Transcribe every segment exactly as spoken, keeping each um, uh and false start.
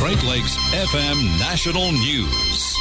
Great Lakes F M National News.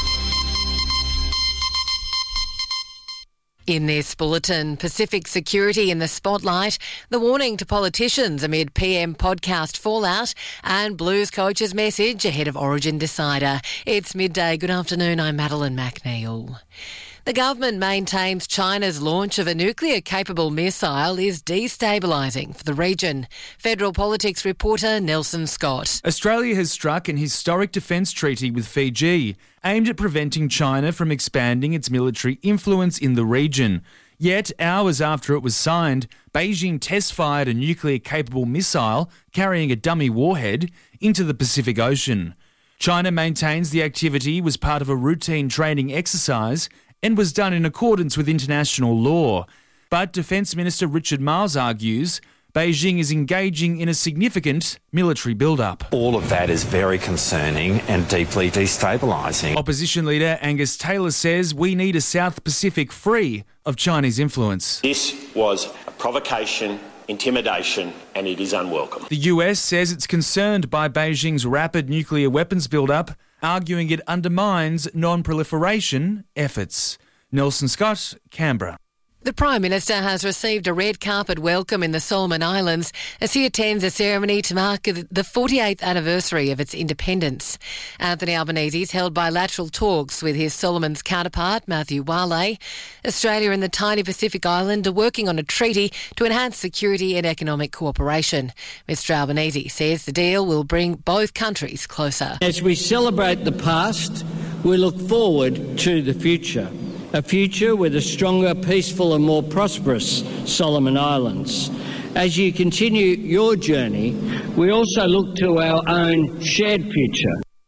In this bulletin, Pacific security in the spotlight, the warning to politicians amid P M podcast fallout, and Blues coach's message ahead of Origin decider. It's midday. Good afternoon. I'm Madeline McNeil. The government maintains China's launch of a nuclear-capable missile is destabilising for the region. Federal Politics reporter Nelson Scott. Australia has struck an historic defence treaty with Fiji, aimed at preventing China from expanding its military influence in the region. Yet, hours after it was signed, Beijing test-fired a nuclear-capable missile carrying a dummy warhead into the Pacific Ocean. China maintains the activity was part of a routine training exercise and was done in accordance with international law. But Defence Minister Richard Marles argues Beijing is engaging in a significant military build-up. All of that is very concerning and deeply destabilising. Opposition leader Angus Taylor says we need a South Pacific free of Chinese influence. This was a provocation, intimidation, and it is unwelcome. The U S says it's concerned by Beijing's rapid nuclear weapons build-up, arguing it undermines non-proliferation efforts. Nelson Scott, Canberra. The Prime Minister has received a red carpet welcome in the Solomon Islands as he attends a ceremony to mark the forty-eighth anniversary of its independence. Anthony Albanese's held bilateral talks with his Solomons counterpart, Matthew Wale. Australia and the tiny Pacific island are working on a treaty to enhance security and economic cooperation. Mister Albanese says the deal will bring both countries closer. As we celebrate the past, we look forward to the future. A future with a stronger, peaceful and more prosperous Solomon Islands. As you continue your journey, we also look to our own shared future.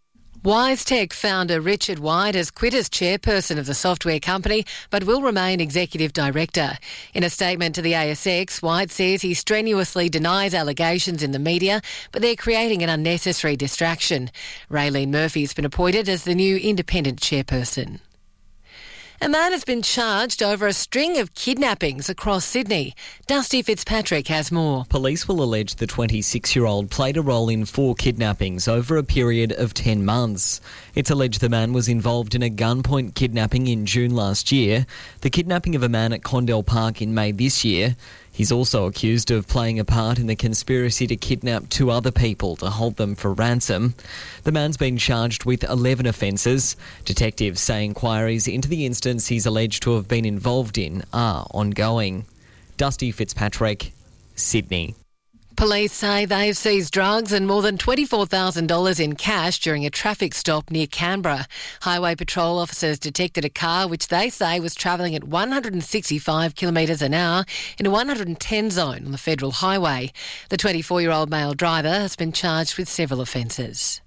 WiseTech founder Richard White has quit as chairperson of the software company but will remain executive director. In a statement to the A S X, White says he strenuously denies allegations in the media, but they're creating an unnecessary distraction. Raylene Murphy has been appointed as the new independent chairperson. A man has been charged over a string of kidnappings across Sydney. Dusty Fitzpatrick has more. Police will allege the twenty-six-year-old played a role in four kidnappings over a period of ten months. It's alleged the man was involved in a gunpoint kidnapping in June last year, the kidnapping of a man at Condell Park in May this year. He's also accused of playing a part in the conspiracy to kidnap two other people to hold them for ransom. The man's been charged with eleven offences. Detectives say inquiries into the instance he's alleged to have been involved in are ongoing. Dusty Fitzpatrick, Sydney. Police say they've seized drugs and more than twenty-four thousand dollars in cash during a traffic stop near Canberra. Highway Patrol officers detected a car which they say was travelling at one hundred sixty-five kilometres an hour in a one hundred ten zone on the Federal Highway. The twenty-four-year-old male driver has been charged with several offences.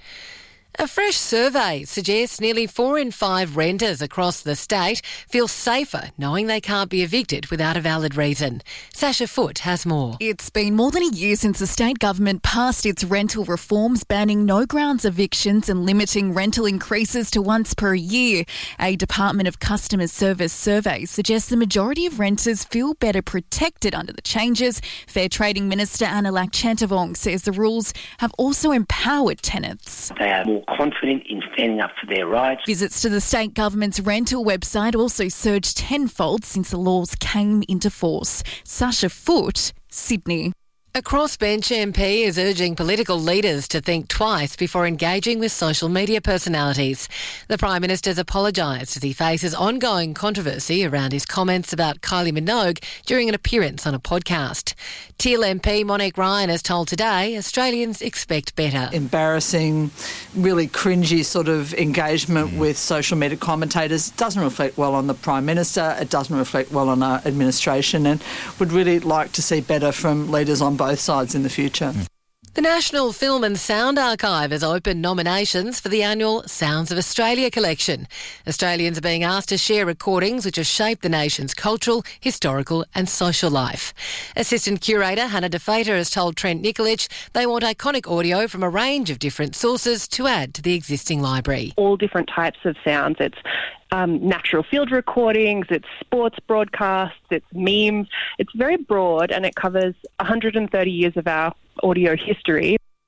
A fresh survey suggests nearly four in five renters across the state feel safer knowing they can't be evicted without a valid reason. Sasha Foote has more. It's been more than a year since the state government passed its rental reforms banning no grounds evictions and limiting rental increases to once per year. A Department of Customer Service survey suggests the majority of renters feel better protected under the changes. Fair Trading Minister Annalak Chantavong says the rules have also empowered tenants. They are more confident in standing up for their rights. Visits to the state government's rental website also surged tenfold since the laws came into force. Sasha Foote, Sydney. A crossbench M P is urging political leaders to think twice before engaging with social media personalities. The Prime Minister's apologised as he faces ongoing controversy around his comments about Kylie Minogue during an appearance on a podcast. Teal M P Monique Ryan has told Today Australians expect better. Embarrassing, really cringy sort of engagement mm. with social media commentators doesn't reflect well on the Prime Minister, it doesn't reflect well on our administration, and would really like to see better from leaders on both both sides in the future. The National Film and Sound Archive has opened nominations for the annual Sounds of Australia collection. Australians are being asked to share recordings which have shaped the nation's cultural, historical and social life. Assistant Curator Hannah DeFater has told Trent Nikolic they want iconic audio from a range of different sources to add to the existing library. All different types of sounds. It's Um, natural field recordings, it's sports broadcasts, it's memes. It's very broad and it covers one hundred thirty years of our audio history.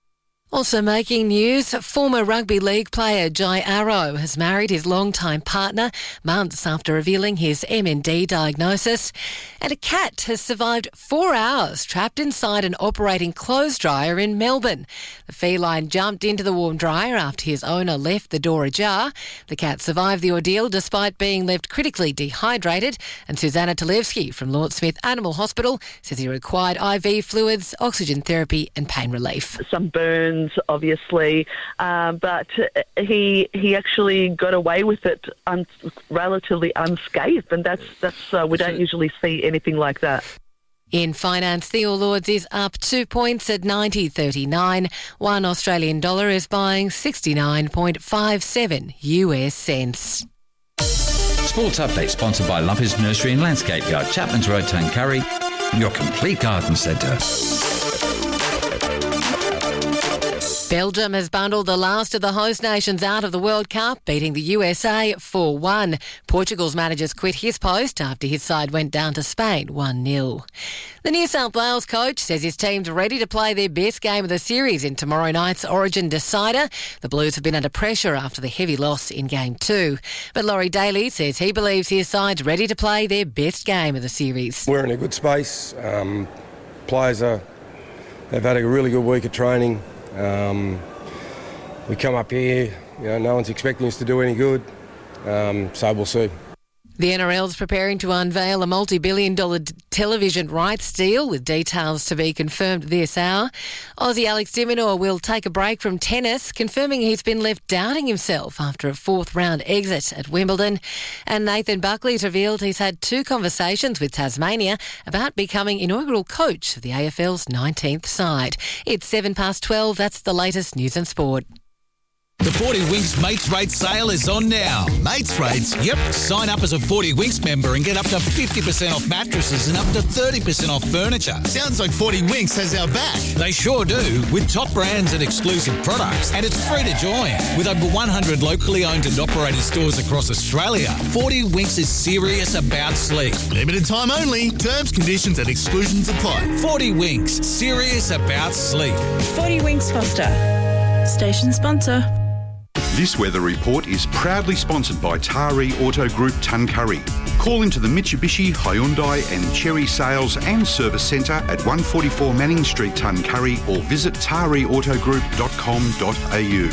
Also making news, former rugby league player Jai Arrow has married his longtime partner months after revealing his M N D diagnosis. And a cat has survived four hours trapped inside an operating clothes dryer in Melbourne. The feline jumped into the warm dryer after his owner left the door ajar. The cat survived the ordeal despite being left critically dehydrated. And Susanna Talevsky from Lord Smith Animal Hospital says he required I V fluids, oxygen therapy and pain relief. Some burns, obviously, um, but he he actually got away with it un- relatively unscathed, and that's that's uh, we don't usually see anything like that. In finance, the All Ords is up two points at ninety thirty-nine. One Australian dollar is buying sixty-nine point five seven U S cents. Sports Update sponsored by Lumpy's Nursery and Landscape Yard, Chapman's Road, Tuncurry, your complete garden centre. Belgium has bundled the last of the host nations out of the World Cup, beating the U S A four one. Portugal's manager's quit his post after his side went down to Spain one nil. The New South Wales coach says his team's ready to play their best game of the series in tomorrow night's Origin decider. The Blues have been under pressure after the heavy loss in Game two. But Laurie Daly says he believes his side's ready to play their best game of the series. We're in a good space. Um, players are, have had a really good week of training. Um, we come up here, you know, no one's expecting us to do any good, um, so we'll see. The N R L's preparing to unveil a multi-billion dollar d- television rights deal with details to be confirmed this hour. Aussie Alex de Minaur will take a break from tennis, confirming he's been left doubting himself after a fourth round exit at Wimbledon. And Nathan Buckley's revealed he's had two conversations with Tasmania about becoming inaugural coach of the A F L's nineteenth side. It's seven past twelve. That's the latest news and sport. The forty Winks Mates Rates sale is on now. Mates Rates? Yep. Sign up as a forty Winks member and get up to fifty percent off mattresses and up to thirty percent off furniture. Sounds like forty Winks has our back. They sure do, with top brands and exclusive products. And it's free to join. With over one hundred locally owned and operated stores across Australia, forty Winks is serious about sleep. Limited time only. Terms, conditions and exclusions apply. forty Winks. Serious about sleep. forty Winks Foster. Station sponsor. This weather report is proudly sponsored by Taree Auto Group Tuncurry. Call into the Mitsubishi, Hyundai and Cherry Sales and Service Centre at one forty-four Manning Street, Tuncurry, or visit taree auto group dot com dot a u.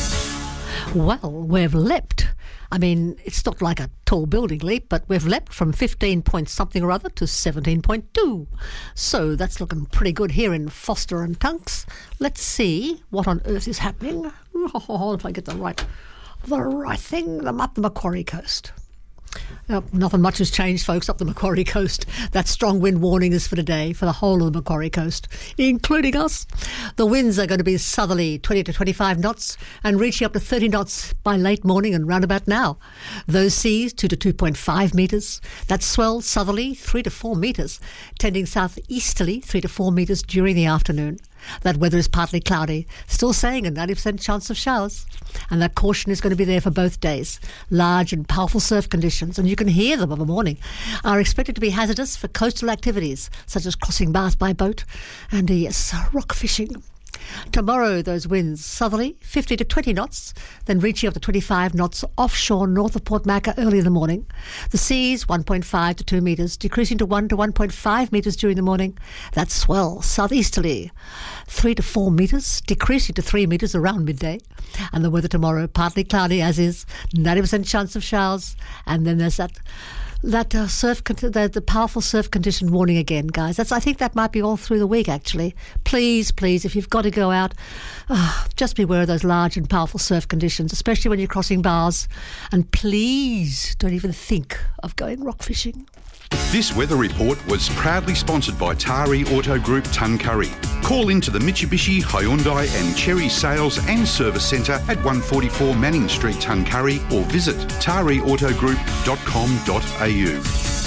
Well, we've leapt. I mean, it's not like a tall building leap, but we've leapt from fifteen point something or other to seventeen point two. So that's looking pretty good here in Foster and Tunks. Let's see what on earth is happening. Oh, if I get the right, the right thing, I'm up the Macquarie Coast. Uh, nothing much has changed, folks, up the Macquarie Coast. That strong wind warning is for today for the whole of the Macquarie Coast, including us. The winds are going to be southerly, twenty to twenty-five knots, and reaching up to thirty knots by late morning and round about now. Those seas, two to two point five metres. That swell, southerly, three to four metres, tending southeasterly, three to four metres during the afternoon. That weather is partly cloudy, still saying a ninety percent chance of showers. And that caution is going to be there for both days. Large and powerful surf conditions, and you can hear them of a morning, are expected to be hazardous for coastal activities, such as crossing bars by boat and, uh, yes, rock fishing. Tomorrow, those winds southerly, fifty to twenty knots, then reaching up to twenty-five knots offshore north of Port Macquarie early in the morning. The seas, one point five to two metres, decreasing to one to one point five metres during the morning. That swell, southeasterly, three to four metres, decreasing to three metres around midday. And the weather tomorrow, partly cloudy as is, ninety percent chance of showers. And then there's that... That uh, surf, con- the, the powerful surf condition warning again, guys. That's I think that might be all through the week, actually. Please, please, if you've got to go out, uh, just beware of those large and powerful surf conditions, especially when you're crossing bars. And please don't even think of going rock fishing. This weather report was proudly sponsored by Taree Auto Group Tuncurry. Call into the Mitsubishi, Hyundai and Cherry Sales and Service Centre at one forty-four Manning Street, Tuncurry, or visit taree auto group dot com dot a u.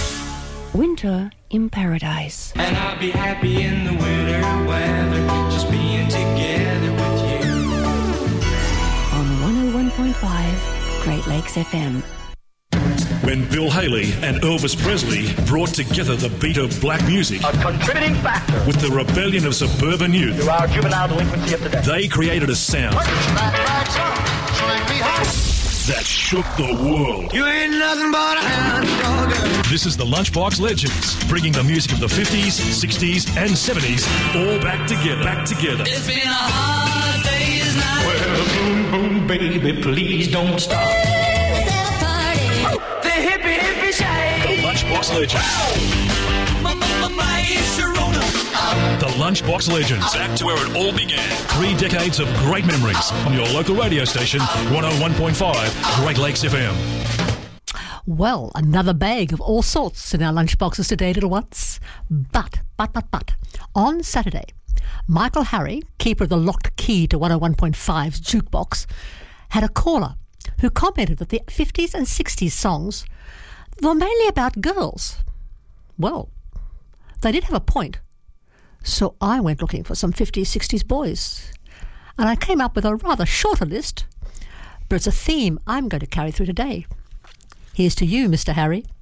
Winter in Paradise. And I'll be happy in the winter weather, just being together with you. On one oh one point five Great Lakes F M. when Bill Haley and Elvis Presley brought together the beat of black music, a contributing factor with the rebellion of suburban youth, to our juvenile delinquency of today. They created a sound that shook the world. You ain't nothing but a hound dog. This is the Lunchbox Legends, bringing the music of the fifties, sixties and seventies all back together, back together. It's been a hard day's night. Well, boom, boom, baby, please don't stop. The hippie, hippie shake. The Lunchbox Legends. The Lunchbox Legends, back to where it all began. Three decades of great memories on your local radio station, one oh one point five Great Lakes F M. Well, another bag of all sorts in our lunchboxes today, little ones. But, but, but, but, on Saturday, Michael Harry, keeper of the locked key to one oh one point five's jukebox, had a caller who commented that the fifties and sixties songs were mainly about girls. Well, they did have a point. So I went looking for some fifties, sixties boys. And I came up with a rather shorter list, but it's a theme I'm going to carry through today. Here's to you, Mister Harry.